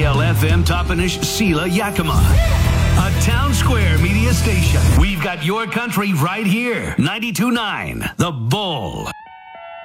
KLFM Toppenish Sela Yakima. A Town Square media station. We've got your country right here. 92.9 The Bull.